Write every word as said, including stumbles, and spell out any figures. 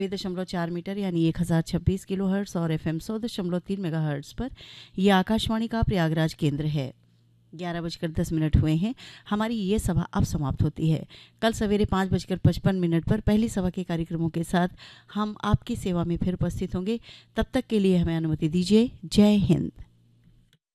दशमलव चार मीटर यानी एक हज़ार छब्बीस किलो हर्ट्स और एफ एम सौ दशमलव तीन मेगा हर्ट्स पर यह आकाशवाणी का प्रयागराज केंद्र है। ग्यारह बजकर दस मिनट हुए हैं। हमारी ये सभा अब समाप्त होती है। कल सवेरे पाँच बजकर पचपन मिनट पर पहली सभा के कार्यक्रमों के साथ हम आपकी सेवा में फिर उपस्थित होंगे। तब तक के लिए हमें अनुमति दीजिए। जय हिंद।